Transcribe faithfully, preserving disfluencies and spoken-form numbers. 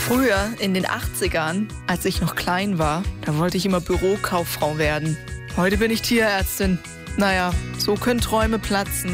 Früher, in den achtzigern, als ich noch klein war, da wollte ich immer Bürokauffrau werden. Heute bin ich Tierärztin. Naja, so können Träume platzen.